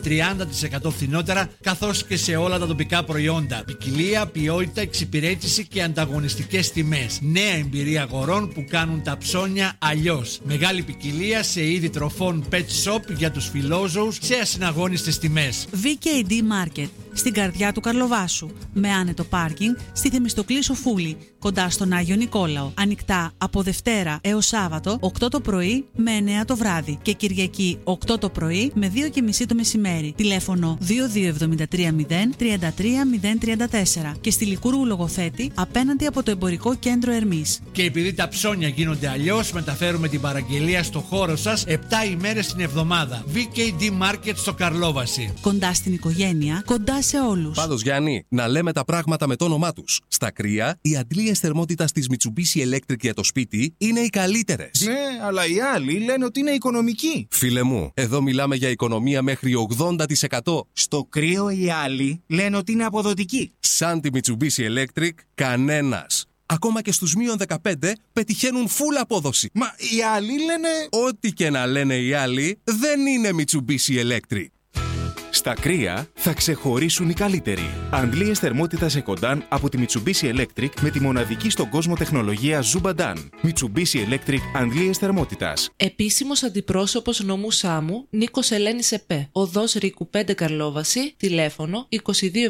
30% φθηνότερα, καθώς και σε όλα τα τοπικά προϊόντα. Ποικιλία, ποιότητα, εξυπηρέτηση και ανταγωνιστικές τιμές. Νέα εμπειρία αγορών που κάνουν τα ψώνια αλλιώς. Μεγάλη ποικιλία σε είδη τροφών pet shop για τους φιλόζωους σε ασυναγώνιστες τιμές. VKD Market, στην καρδιά του Καρλοβάσου, με άνετο πάρκινγκ στη Θεμιστοκλή Σοφούλη, κοντά στον Άγιο Νικόλαο. Ανοιχτά από Δευτέρα έως Σάββατο, 8 το πρωί με 9 το βράδυ και Κυριακή 8 το πρωί με 2:30 το μεσημέρι. Τηλέφωνο 22730 33034 και στη Λικούργου Λογοθέτη απέναντι από το Εμπορικό Κέντρο Ερμής. Και επειδή τα ψώνια γίνονται αλλιώς, μεταφέρουμε την παραγγελία στο χώρο σας 7 ημέρες την εβδομάδα. VKD Market στο Καρλόβαση. Κοντά στην οικογένεια, κοντά σε όλους. Πάντως, Γιάννη, να λέμε τα πράγματα με το όνομά τους. Στα κρύα, οι αντλίες θερμότητας της Mitsubishi Electric για το σπίτι είναι οι καλύτερες. Ναι, αλλά οι άλλοι λένε ότι είναι οικονομικοί. Φίλε μου, εδώ μιλάμε για οικονομία μέχρι 80%. Στο κρύο οι άλλοι λένε ότι είναι αποδοτικοί. Σαν τη Mitsubishi Electric, κανένας. Ακόμα και στους -15 πετυχαίνουν full απόδοση. Μα οι άλλοι λένε... Ό,τι και να λένε οι άλλοι, δεν είναι Mitsubishi Electric. Στα κρύα θα ξεχωρίσουν οι καλύτεροι. Αντλίες θερμότητας Ecodan από τη Mitsubishi Electric με τη μοναδική στον κόσμο τεχνολογία Zubadan. Mitsubishi Electric αντλίες θερμότητας. Επίσημος αντιπρόσωπος νομού Σάμου Νίκος Ελένης ΕΠΕ. Οδός Ρίκου 5 Καρλόβαση. Τηλέφωνο 22730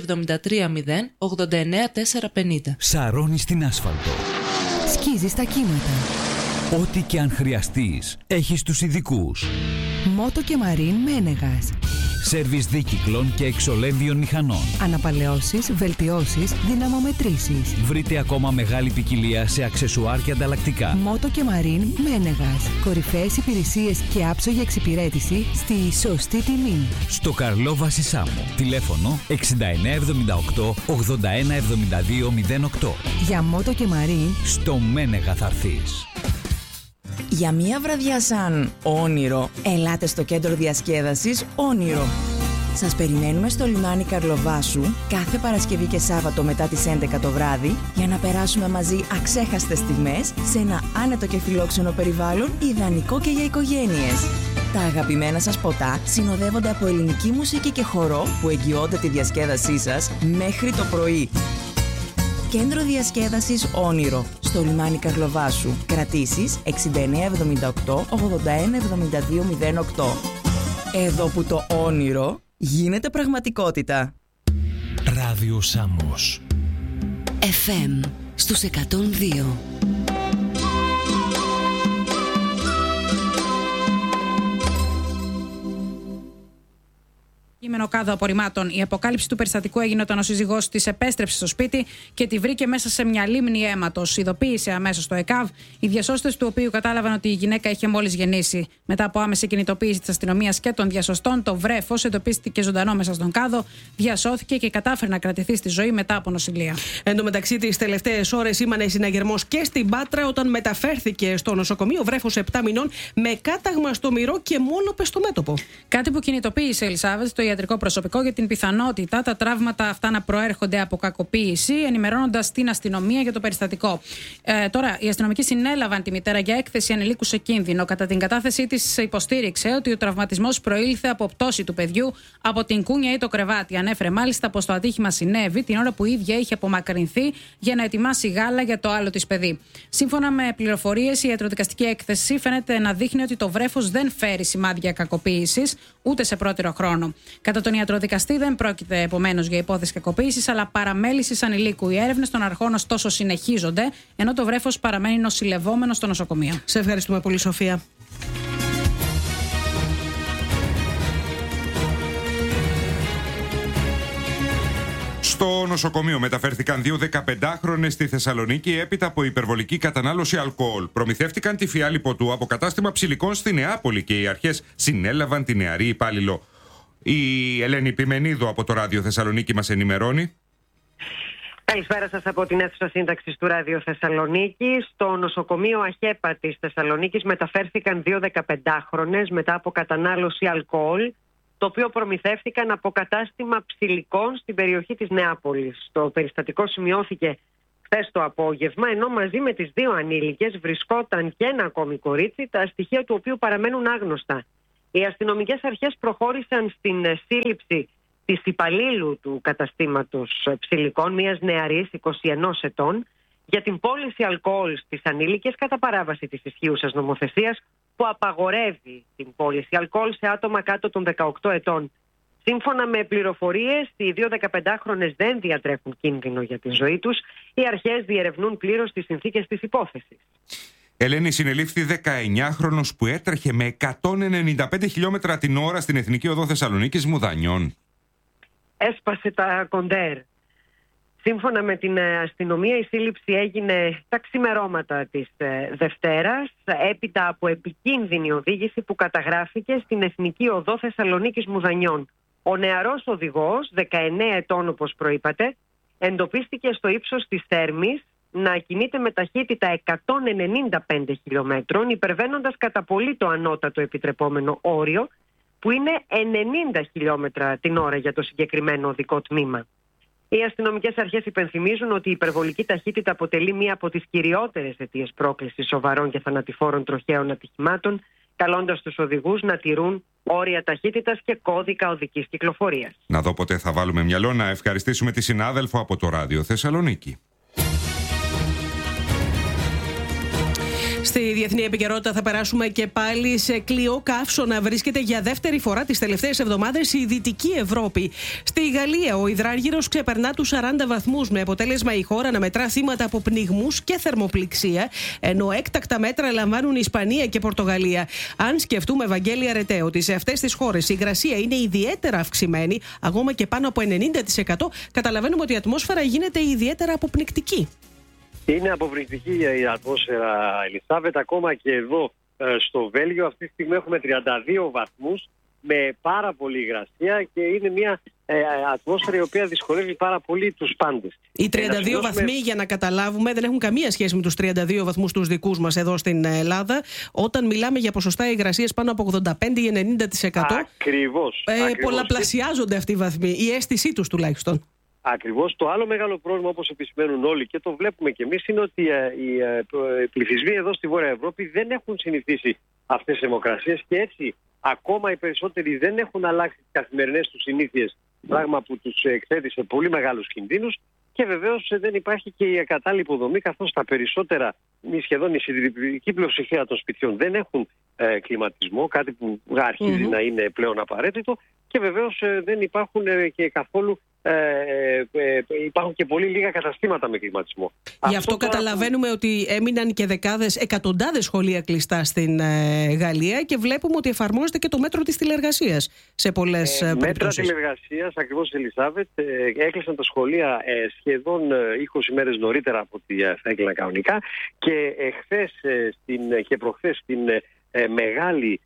89450. Σαρώνει στην άσφαλτο. Σκίζεις τα κύματα. Ό,τι και αν χρειαστείς, έχεις τους ειδικούς. Μότο και Μαρίν Μένεγας. Σέρβις δίκυκλων και εξολέμβιων μηχανών. Αναπαλαιώσεις, βελτιώσεις, δυναμομετρήσεις. Βρείτε ακόμα μεγάλη ποικιλία σε αξεσουάρ και ανταλλακτικά. Μότο και Μαρίν Μένεγας. Κορυφαίες υπηρεσίες και άψογη εξυπηρέτηση στη σωστή τιμή. Στο Καρλόβαση Σάμου. Τηλέφωνο 6978 817208. Για Μότο και Μαρίν στο Μένεγα θα έρθεις. Για μία βραδιά σαν όνειρο, ελάτε στο κέντρο διασκέδασης Όνειρο. Σας περιμένουμε στο λιμάνι Καρλοβάσου κάθε Παρασκευή και Σάββατο μετά τις 11 το βράδυ για να περάσουμε μαζί αξέχαστες στιγμές σε ένα άνετο και φιλόξενο περιβάλλον ιδανικό και για οικογένειες. Τα αγαπημένα σας ποτά συνοδεύονται από ελληνική μουσική και χορό που εγγυώνται τη διασκέδασή σας μέχρι το πρωί. Κέντρο διασκέδασης Όνειρο, στο λιμάνι Καρλοβάσου. Κρατήσεις 6978 81 72 08. Εδώ που το όνειρο γίνεται πραγματικότητα. Ράδιο Σάμος. FM στους 102. Κείμενο κάδο απορριμμάτων. Η αποκάλυψη του περιστατικού έγινε όταν ο σύζυγός της επέστρεψε στο σπίτι και τη βρήκε μέσα σε μια λίμνη αίματος. Ειδοποίησε αμέσως το ΕΚΑΒ, οι διασώστες του οποίου κατάλαβαν ότι η γυναίκα είχε μόλις γεννήσει. Μετά από άμεση κινητοποίηση της αστυνομίας και των διασωστών, το βρέφος εντοπίστηκε ζωντανό μέσα στον κάδο, διασώθηκε και κατάφερε να κρατηθεί στη ζωή μετά από νοσηλεία. Εν τω μεταξύ, τις τελευταίες ώρες ήμανε συναγερμός και στην Πάτρα όταν μεταφέρθηκε στο νοσοκομείο βρέφος 7 μηνών με κάταγμα στο μυρό και μόνο πεστομέτωπο. Κάτι που κινητοποίησε, Ελισάβετ, το ιατρικό προσωπικό για την πιθανότητα τα τραύματα αυτά να προέρχονται από κακοποίηση, ενημερώνοντας την αστυνομία για το περιστατικό. Τώρα, οι αστυνομικοί συνέλαβαν τη μητέρα για έκθεση ανηλίκου σε κίνδυνο. Κατά την κατάθεσή της, υποστήριξε ότι ο τραυματισμός προήλθε από πτώση του παιδιού από την κούνια ή το κρεβάτι. Ανέφερε μάλιστα πως το ατύχημα συνέβη την ώρα που η ίδια είχε απομακρυνθεί για να ετοιμάσει γάλα για το άλλο της παιδί. Σύμφωνα με πληροφορίες, η ιατροδικαστική έκθεση φαίνεται να δείχνει ότι το βρέφος δεν φέρει σημάδια κακοποίησης ούτε σε πρώτερο χρόνο. Κατά τον ιατροδικαστή, δεν πρόκειται επομένως για υπόθεση κακοποίησης, αλλά παραμέλησης ανηλίκου. Οι έρευνες των αρχών, ωστόσο, συνεχίζονται, ενώ το βρέφος παραμένει νοσηλευόμενο στο νοσοκομείο. Σε ευχαριστούμε πολύ, Σοφία. Στο νοσοκομείο μεταφέρθηκαν 2 15χρονες στη Θεσσαλονίκη έπειτα από υπερβολική κατανάλωση αλκοόλ. Προμηθεύτηκαν τη φιάλη ποτού από κατάστημα ψηλικών στη Νεάπολη και οι αρχές συνέλαβαν τη νεαρή υπάλληλο. Η Ελένη Πιμενίδου από το Ράδιο Θεσσαλονίκη μας ενημερώνει. Καλησπέρα σας από την αίθουσα σύνταξης του Ράδιο Θεσσαλονίκη. Στο νοσοκομείο ΑΧΕΠΑ της Θεσσαλονίκης μεταφέρθηκαν 2 15χρονες μετά από κατανάλωση αλκοόλ, το οποίο προμηθεύτηκαν από κατάστημα ψηλικών στην περιοχή της Νεάπολης. Το περιστατικό σημειώθηκε χθες το απόγευμα, ενώ μαζί με τις 2 ανήλικες βρισκόταν και ένα ακόμη κορίτσι, τα στοιχεία του οποίου παραμένουν άγνωστα. Οι αστυνομικές αρχές προχώρησαν στην σύλληψη της υπαλλήλου του καταστήματος ψηλικών, μιας νεαρής 21 ετών, για την πώληση αλκοόλ στις ανήλικες κατά παράβαση της ισχύουσας νομοθεσίας που απαγορεύει την πώληση αλκοόλ σε άτομα κάτω των 18 ετών. Σύμφωνα με πληροφορίες, οι δύο 15χρονες δεν διατρέχουν κίνδυνο για τη ζωή τους. Οι αρχές διερευνούν πλήρως τις συνθήκες της υπόθεσης. Ελένη, συνελήφθη 19χρονος που έτρεχε με 195 χιλιόμετρα την ώρα στην Εθνική Οδό Θεσσαλονίκης Μουδανιών. Έσπασε τα κοντέρ. Σύμφωνα με την αστυνομία, η σύλληψη έγινε τα ξημερώματα της Δευτέρας, έπειτα από επικίνδυνη οδήγηση που καταγράφηκε στην Εθνική Οδό Θεσσαλονίκης Μουδανιών. Ο νεαρός οδηγός, 19 ετών όπως προείπατε, εντοπίστηκε στο ύψος της Θέρμης να κινείται με ταχύτητα 195 χιλιόμετρων, υπερβαίνοντας κατά πολύ το ανώτατο επιτρεπόμενο όριο, που είναι 90 χιλιόμετρα την ώρα για το συγκεκριμένο οδικό τμήμα. Οι αστυνομικές αρχές υπενθυμίζουν ότι η υπερβολική ταχύτητα αποτελεί μία από τις κυριότερες αιτίες πρόκλησης σοβαρών και θανατηφόρων τροχαίων ατυχημάτων, καλώντας τους οδηγούς να τηρούν όρια ταχύτητας και κώδικα οδικής κυκλοφορίας. Να δω πότε θα βάλουμε μυαλό να ευχαριστήσουμε τη συνάδελφο από το Ράδιο Θεσσαλονίκη. Στη διεθνή επικαιρότητα θα περάσουμε και πάλι σε κλειό καύσωνα. Βρίσκεται για δεύτερη φορά τις τελευταίες εβδομάδες η Δυτική Ευρώπη. Στη Γαλλία ο υδράργυρος ξεπερνά τους 40 βαθμούς, με αποτέλεσμα η χώρα να μετρά θύματα από πνιγμούς και θερμοπληξία, ενώ έκτακτα μέτρα λαμβάνουν η Ισπανία και Πορτογαλία. Αν σκεφτούμε, Βαγγέλη Αρετέ, ότι σε αυτές τις χώρες η υγρασία είναι ιδιαίτερα αυξημένη, ακόμα και πάνω από 90%, καταλαβαίνουμε ότι η ατμόσφαιρα γίνεται ιδιαίτερα αποπνικτική. Είναι αποπνικτική η ατμόσφαιρα, Ελισάβετ. Ακόμα και εδώ στο Βέλγιο αυτή τη στιγμή έχουμε 32 βαθμούς με πάρα πολύ υγρασία και είναι μια ατμόσφαιρα η οποία δυσκολεύει πάρα πολύ τους πάντες. Οι 32 βαθμοί, για να καταλάβουμε, δεν έχουν καμία σχέση με τους 32 βαθμούς τους δικούς μας εδώ στην Ελλάδα. Όταν μιλάμε για ποσοστά υγρασίας πάνω από 85 ή 90%, ακριβώς, πολλαπλασιάζονται αυτοί οι βαθμοί, η αίσθησή τους τουλάχιστον. Ακριβώς. Το άλλο μεγάλο πρόβλημα, όπως επισημαίνουν όλοι και το βλέπουμε και εμείς, είναι ότι οι πληθυσμοί εδώ στη Βόρεια Ευρώπη δεν έχουν συνηθίσει αυτές τις θερμοκρασίες και έτσι ακόμα οι περισσότεροι δεν έχουν αλλάξει τις καθημερινές τους συνήθειες, πράγμα που τους εκθέτει σε πολύ μεγάλους κινδύνους, και βεβαίως δεν υπάρχει και η κατάλληλη υποδομή, καθώς τα περισσότερα, σχεδόν η συντριπτική πλειοψηφία των σπιτιών δεν έχουν κλιματισμό, κάτι που αρχίζει να είναι πλέον απαραίτητο, και βεβαίως δεν υπάρχουν και καθόλου υπάρχουν και πολύ λίγα καταστήματα με κλιματισμό. Γι' αυτό καταλαβαίνουμε ότι έμειναν και εκατοντάδες σχολεία κλειστά στην Γαλλία, και βλέπουμε ότι εφαρμόζεται και το μέτρο της τηλεργασίας σε πολλές περιπτώσεις. Μέτρα τηλεργασίας, ακριβώς, Ελισάβετ. Έκλεισαν τα σχολεία σχεδόν 20 μέρες νωρίτερα από ό,τι θα έκλειναν κανονικά, και εχθές και προχθές στην μεγάλη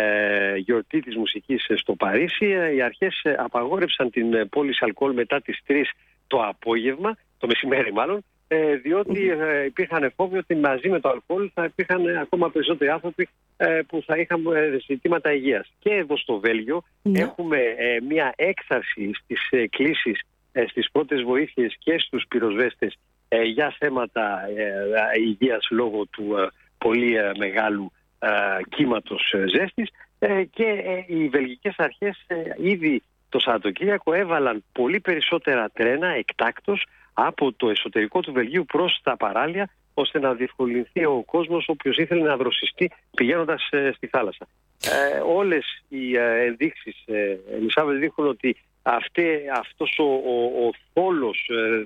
γιορτή της μουσικής στο Παρίσι, οι αρχές απαγόρευσαν την πώληση αλκοόλ μετά τις 3 το απόγευμα, το μεσημέρι μάλλον, διότι υπήρχαν φόβοι ότι μαζί με το αλκοόλ θα υπήρχαν ακόμα περισσότεροι άνθρωποι που θα είχαν ζητήματα υγείας. Και εδώ στο Βέλγιο έχουμε μια έξαρση στις κλήσεις, στις πρώτες βοήθειες και στους πυροσβέστες για θέματα υγείας λόγω του πολύ μεγάλου κύματος ζέστης, και οι βελγικές αρχές ήδη το Σαββατοκύριακο έβαλαν πολύ περισσότερα τρένα εκτάκτως από το εσωτερικό του Βελγίου προς τα παράλια, ώστε να διευκολυνθεί ο κόσμος όποιος ήθελε να δροσιστεί πηγαίνοντας στη θάλασσα. Όλες οι ενδείξεις, Ελισάβετ, δείχνουν ότι αυτός ο θόλος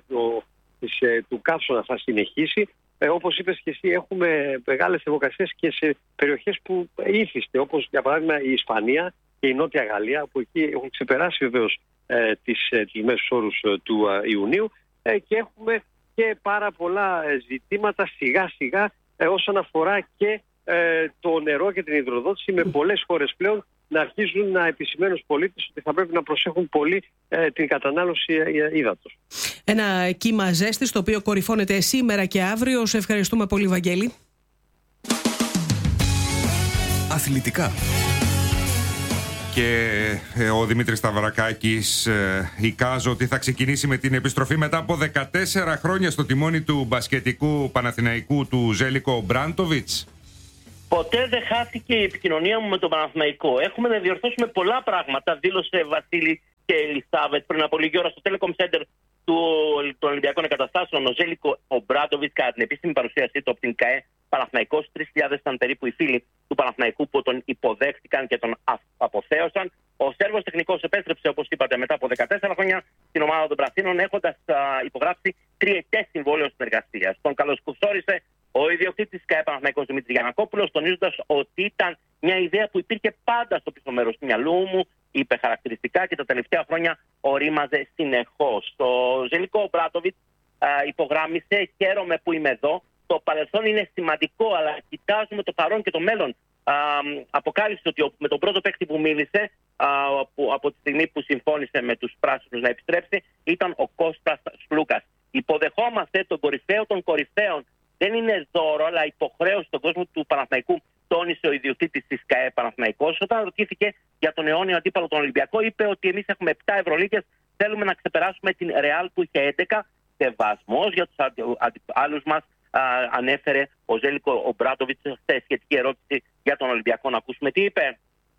του καύσωνα θα συνεχίσει. Όπως είπες και εσύ, έχουμε μεγάλες θερμοκρασίες και σε περιοχές που ήθιστε, όπως για παράδειγμα η Ισπανία και η Νότια Γαλλία, που εκεί έχουν ξεπεράσει βεβαίως τις μέσους όρους του Ιουνίου, και έχουμε και πάρα πολλά ζητήματα σιγά σιγά όσον αφορά και το νερό και την υδροδότηση, με πολλές χώρες πλέον να αρχίζουν να επισημαίνουν στους πολίτες ότι θα πρέπει να προσέχουν πολύ την κατανάλωση ύδατος. Ένα κύμα ζέστης το οποίο κορυφώνεται σήμερα και αύριο. Σε ευχαριστούμε πολύ, Βαγγέλη. Αθλητικά. Και ο Δημήτρης Σταυρακάκης εικάζει ότι θα ξεκινήσει με την επιστροφή μετά από 14 χρόνια στο τιμόνι του μπασκετικού Παναθηναϊκού του Ζέλικο Μπράντοβιτς. Ποτέ δεν χάθηκε η επικοινωνία μου με τον Παναθηναϊκό. Έχουμε να διορθώσουμε πολλά πράγματα, δήλωσε Βασίλη και Ελισάβετ πριν από λίγη ώρα στο Telecom Center των Ολυμπιακών Εγκαταστάσεων. Ο Ζέλικο Ομπράντοβιτς, κατά την επίσημη παρουσίασή του από την ΚΑΕ Παναθηναϊκός, 3.000 ήταν περίπου οι φίλοι του Παναθηναϊκού που τον υποδέχτηκαν και τον αποθέωσαν. Ο Σέρβος τεχνικός επέστρεψε, όπως είπατε, μετά από 14 χρόνια στην ομάδα των Πρασίνων, έχοντας υπογράψει τριετές συμβόλαιο συνεργασίας. Τον καλωσόρισε ο ιδιοκτήτης ΚΑΕ Παναθηναϊκός Δημήτρης Γιαννακόπουλος, τονίζοντας ότι ήταν μια ιδέα που υπήρχε πάντα στο πίσω μέρος του μυαλού μου, είπε χαρακτηριστικά, και τα τελευταία χρόνια ορίμαζε συνεχώς. Ο Ζέλικο Ομπράντοβιτς υπογράμμισε: χαίρομαι που είμαι εδώ. Το παρελθόν είναι σημαντικό, αλλά κοιτάζουμε το παρόν και το μέλλον. Αποκάλυψε ότι με τον πρώτο παίκτη που μίλησε από τη στιγμή που συμφώνησε με τους πράσινους να επιστρέψει ήταν ο Κώστας Σλούκας. Υποδεχόμαστε τον κορυφαίο των κορυφαίων. Δεν είναι δώρο, αλλά υποχρέωση στον κόσμο του Παναθηναϊκού, τόνισε ο ιδιοκτήτης της ΚΑΕ Παναθηναϊκός. Όταν ρωτήθηκε για τον αιώνιο αντίπαλο τον Ολυμπιακό, είπε ότι εμείς έχουμε 7 Ευρωλίγκες, θέλουμε να ξεπεράσουμε την Ρεάλ που είχε 11. Σεβασμός για τους άλλους μας, ανέφερε ο Ζέλικο Ομπράντοβιτς σε σχετική ερώτηση για τον Ολυμπιακό. Να ακούσουμε τι είπε.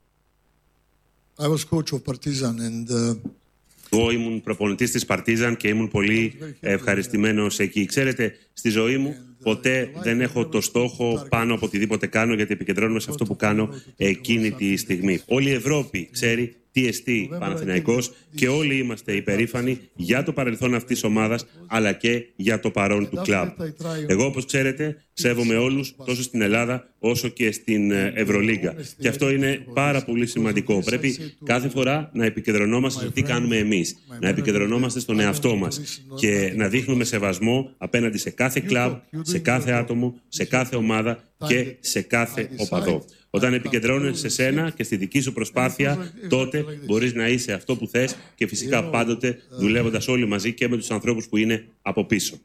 I was coach of Partizan and εγώ ήμουν προπονητής της Παρτίζαν και ήμουν πολύ ευχαριστημένος εκεί. Ξέρετε, στη ζωή μου ποτέ δεν έχω το στόχο πάνω από οτιδήποτε κάνω, γιατί επικεντρώνομαι σε αυτό που κάνω εκείνη τη στιγμή. Όλη η Ευρώπη ξέρει τι εστί Παναθηναϊκός και όλοι είμαστε υπερήφανοι για το παρελθόν αυτής της ομάδας, αλλά και για το παρόν του κλαμπ. Εγώ, όπως ξέρετε, σέβομαι όλους, τόσο στην Ελλάδα όσο και στην Ευρωλίγκα. Και αυτό είναι πάρα πολύ σημαντικό. Πρέπει κάθε φορά να επικεντρωνόμαστε στο τι κάνουμε εμείς, να επικεντρωνόμαστε στον εαυτό μας και να δείχνουμε σεβασμό απέναντι σε κάθε κλαμπ, σε κάθε άτομο, σε κάθε ομάδα και σε κάθε οπαδό. Όταν επικεντρώνεσαι σε σένα και στη δική σου προσπάθεια, τότε μπορείς να είσαι αυτό που θες και φυσικά πάντοτε δουλεύοντας όλοι μαζί και με τους ανθρώπους που είναι από πίσω.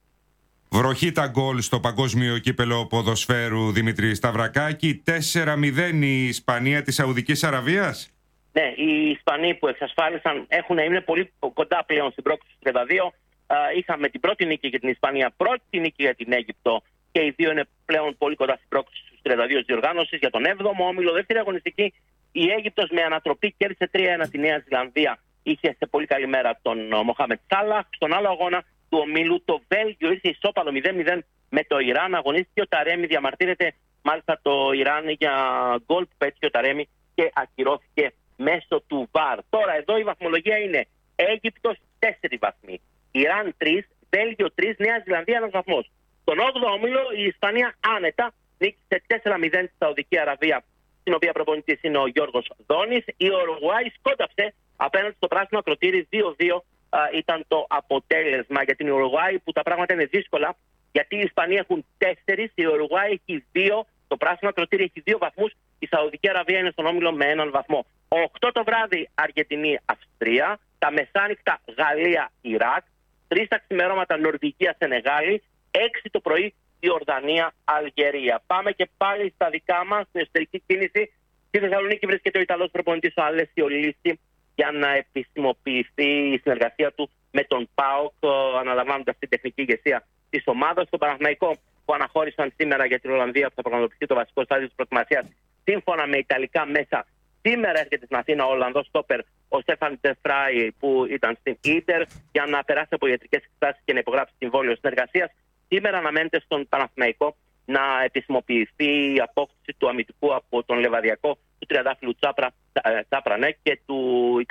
Βροχή τα γκολ στο Παγκόσμιο Κύπελλο Ποδοσφαίρου, Δημήτρη Σταυρακάκη. 4-0 η Ισπανία της Σαουδικής Αραβίας. Ναι, οι Ισπανοί που εξασφάλισαν είναι πολύ κοντά πλέον στην πρόκριση του 32. Είχαμε την πρώτη νίκη για την Ισπανία, πρώτη νίκη για την Αίγυπτο και οι δύο είναι πλέον πολύ κοντά στην πρόκριση του 32 της διοργάνωσης. Για τον 7ο όμιλο, δεύτερη αγωνιστική, η Αίγυπτος με ανατροπή κέρδισε 3-1 τη Νέα Ζηλανδία. Είχε σε πολύ καλή μέρα τον Μοχάμετ Σάλαχ. Στον άλλο αγώνα του ομίλου, το Βέλγιο ήρθε ισόπαλο 0-0 με το Ιράν. Αγωνίστηκε ο Ταρέμι, διαμαρτύρεται μάλιστα το Ιράν για γκολ που πέτυχε ο Ταρέμι και ακυρώθηκε μέσω του ΒΑΡ. Τώρα εδώ η βαθμολογία είναι Αίγυπτος 4 βαθμοί, Ιράν 3, Βέλγιο 3, Νέα Ζηλανδία 1 βαθμός. Στον 8ο όμιλο η Ισπανία άνετα νίκησε 4-0 στη Σαουδική Αραβία, στην οποία προπονητής είναι ο Γιώργος Δόνης. Η Ουρουγουάη σκόνταψε απέναντι στο πράσινο ακροτήρι, 2-2 ήταν το αποτέλεσμα για την Ουρουγουάη, που τα πράγματα είναι δύσκολα, γιατί οι Ισπανοί έχουν 4, η Ουρουγουάη έχει 2, το πράσινο ακροτήρι έχει 2 βαθμούς, η Σαουδική Αραβία είναι στον όμιλο με 1 βαθμό. 8 το βράδυ Αργεντινή-Αυστρία, τα μεσάνυχτα Γαλλία-Ιράκ, 3 τα ξημερώματα Νορβηγία-Σενεγάλη, 6 το πρωί Ιορδανία-Αλγερία. Πάμε και πάλι στα δικά μας, στην εσωτερική κίνηση. Στη Θεσσαλονίκη βρίσκεται ο Ιταλός προπονητής ο Αλέσιο Λίσι για να επισημοποιηθεί η συνεργασία του με τον ΠΑΟΚ, αναλαμβάνοντας την τεχνική ηγεσία της ομάδας. Στον Παναθηναϊκό, που αναχώρησαν σήμερα για την Ολλανδία, που θα πραγματοποιηθεί το βασικό στάδιο της προετοιμασίας σύμφωνα με ιταλικά μέσα. Σήμερα έρχεται στην Αθήνα ο Ολλανδός στόπερ, ο Στέφαν Τεφράι, που ήταν στην Ίντερ, για να περάσει από ιατρικές εξετάσεις και να υπογράψει συμβόλαιο συνεργασίας. Σήμερα αναμένεται στον Παναθηναϊκό να επισημοποιηθεί η απόκτηση του αμυντικού από τον Λεβαδιακό, του τριαντάφυλλου Τσάπρα και του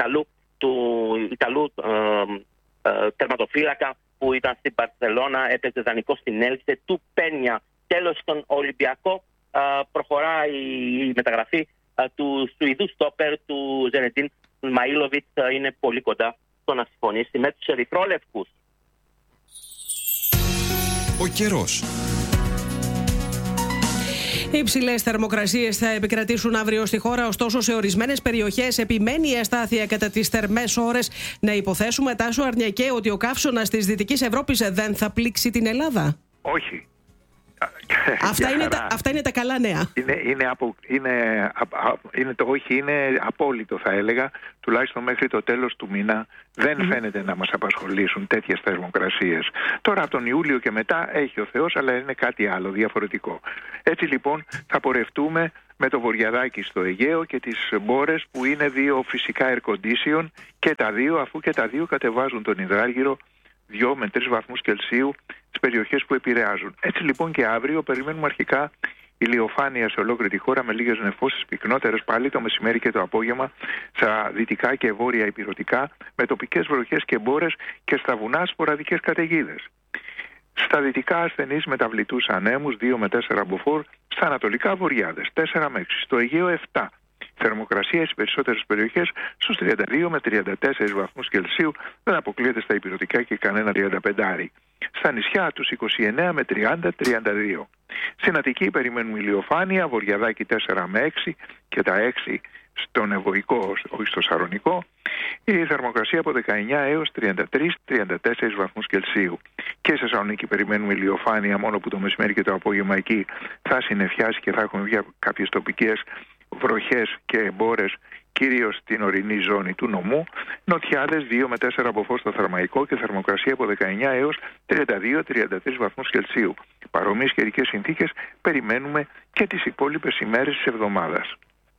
Ιταλού τερματοφύλακα που ήταν στην Μπαρσελόνα, έπαιζε δανεικό στην Έλξε, του Πένια. Τέλος, στον Ολυμπιακό προχωράει η μεταγραφή του Σουηδού στόπερ του Ζενετίν Μαΐλοβιτς, είναι πολύ κοντά στο να συμφωνήσει με τους ερυθρόλευκους. Ο καιρός. Οι υψηλές θερμοκρασίες θα επικρατήσουν αύριο στη χώρα, ωστόσο σε ορισμένες περιοχές επιμένει η αστάθεια κατά τις θερμές ώρες. Να υποθέσουμε, Τάσο Αρνιακέ, ότι ο καύσωνας της Δυτικής Ευρώπης δεν θα πλήξει την Ελλάδα. Όχι. Αυτά είναι τα καλά νέα. Είναι απόλυτο, θα έλεγα, τουλάχιστον μέχρι το τέλος του μήνα. Δεν φαίνεται να μας απασχολήσουν τέτοιες θερμοκρασίες. Τώρα από τον Ιούλιο και μετά έχει ο Θεός, αλλά είναι κάτι άλλο, διαφορετικό. Έτσι λοιπόν θα πορευτούμε με το βορειαδάκι στο Αιγαίο και τις Μπόρες, που είναι 2 φυσικά air condition, και τα δύο, αφού και τα δύο κατεβάζουν τον υδράργυρο 2 με 3 βαθμούς Κελσίου στις περιοχές που επηρεάζουν. Έτσι λοιπόν και αύριο περιμένουμε αρχικά ηλιοφάνεια σε ολόκληρη τη χώρα, με λίγες νεφώσεις πυκνότερες πάλι το μεσημέρι και το απόγευμα στα δυτικά και βόρεια ηπειρωτικά, με τοπικές βροχές και μπόρες, και στα βουνά σποραδικές καταιγίδες. Στα δυτικά ασθενείς μεταβλητούς ανέμους 2 με 4 μποφόρ, στα ανατολικά βοριάδες 4 με 6, στο Αιγαίο 7. Θερμοκρασία στις περισσότερες περιοχές στους 32 με 34 βαθμούς Κελσίου, δεν αποκλείεται στα ηπειρωτικά και κανένα 35. Στα νησιά τους 29 με 30-32. Στην Αττική περιμένουμε ηλιοφάνεια, βορειαδάκι 4 με 6 και τα 6 στον Ευωικό, όχι στο Σαρονικό. Η θερμοκρασία από 19 έως 33-34 βαθμούς Κελσίου. Και σε Θεσσαλονίκη περιμένουμε ηλιοφάνεια, μόνο που το μεσημέρι και το απόγευμα εκεί θα συννεφιάσει και θα έχουμε βγει κάποιες τοπικές βροχές και μπόρες, κυρίως στην ορεινή ζώνη του νομού. Νοτιάδες 2 με 4 από φως στο Θερμαϊκό και θερμοκρασία από 19 έως 32-33 βαθμούς Κελσίου. Παρόμοιες καιρικές συνθήκες περιμένουμε και τις υπόλοιπες ημέρες της εβδομάδας.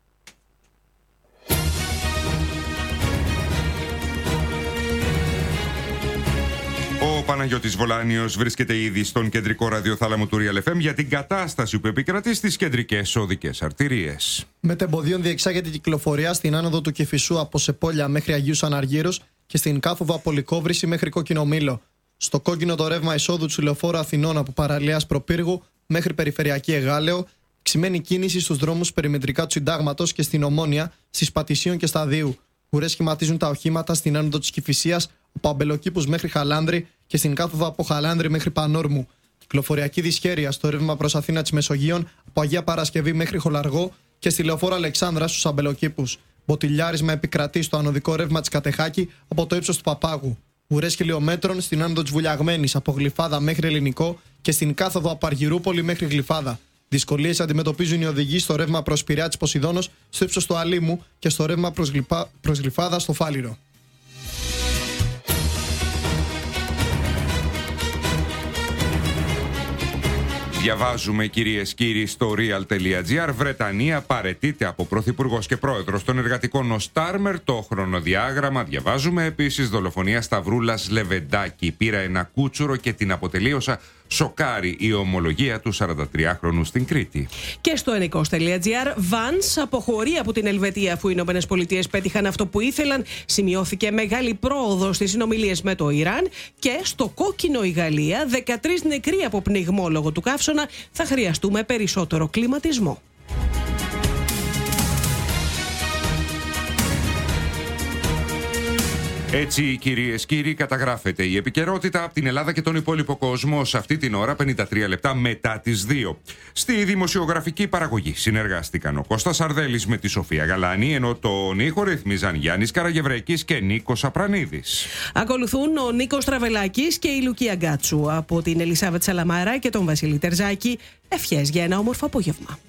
Ο Παναγιώτης Βολάνιος βρίσκεται ήδη στον κεντρικό ραδιοθάλαμο του Real FM για την κατάσταση που επικρατεί στις κεντρικές οδικές αρτηρίες. Μετεμποδίων διεξάγεται η κυκλοφορία στην άνοδο του Κηφισού από Σεπόλια μέχρι Αγίους Αναργύρους και στην κάθοδο από Λυκόβρηση μέχρι Κόκκινο Μήλο. Στο κόκκινο το ρεύμα εισόδου του λεωφόρου Αθηνών από Παραλίας Προπύργου μέχρι Περιφερειακή Εγάλεο. Ξημένη κίνηση στους δρόμους περιμετρικά του Συντάγματος και στην Ομόνια, στις Πατησίων και Σταδίου. Ουρές σχηματίζουν τα οχήματα στην άνοδο της Κηφισίας από Αμπελοκήπους μέχρι Χαλάνδρη και στην κάθοδο από Χαλάνδρη μέχρι Πανόρμου. Κυκλοφοριακή δυσχέρεια στο ρεύμα προς Αθήνα της Μεσογείων από Αγία Παρασκευή μέχρι Χολαργό και στη λεωφόρο Αλεξάνδρα στους Αμπελοκήπους. Μποτιλιάρισμα επικρατεί στο ανωδικό ρεύμα της Κατεχάκη από το ύψος του Παπάγου. Ουρές χιλιόμετρων στην άνοδο της Βουλιαγμένης από Γλυφάδα μέχρι Ελληνικό και στην κάθοδο από Αργυρούπολη μέχρι Γλυφάδα. Δυσκολίες αντιμετωπίζουν οι οδηγοί στο ρεύμα προς Πειραιά της Ποσειδώνος στο ύψος του Αλήμου και στο ρεύμα προς Γλυφάδα στο Φάληρο. Διαβάζουμε, κυρίες και κύριοι, στο real.gr. Βρετανία παραιτείται από πρωθυπουργός και πρόεδρος των εργατικών ο Στάρμερ. Το χρονοδιάγραμμα διαβάζουμε. Επίσης, δολοφονία Σταυρούλας Λεβεντάκη. Πήρα ένα κούτσουρο και την αποτελείωσα. Σοκάρει η ομολογία του 43χρονου στην Κρήτη. Και στο ενικός.gr, Βανς αποχωρεί από την Ελβετία αφού οι ΗΠΑ πέτυχαν αυτό που ήθελαν. Σημειώθηκε μεγάλη πρόοδο στις συνομιλίες με το Ιράν. Και στο κόκκινο η Γαλλία, 13 νεκροί από πνιγμό λόγω του καύσωνα. Θα χρειαστούμε περισσότερο κλιματισμό. Έτσι, κυρίες και κύριοι, καταγράφεται η επικαιρότητα από την Ελλάδα και τον υπόλοιπο κόσμο σε αυτή την ώρα, 53 λεπτά μετά τις 2. Στη δημοσιογραφική παραγωγή συνεργάστηκαν ο Κώστας Αρδέλης με τη Σοφία Γαλάνη, ενώ τον ήχο ρυθμίζαν Γιάννης Καραγευρέκης και Νίκος Απρανίδης. Ακολουθούν ο Νίκος Τραβελάκης και η Λουκία Γκάτσου. Από την Ελισάβετ Σαλαμάρα και τον Βασίλη Τερζάκη, ευχές για ένα όμορφο απόγευμα.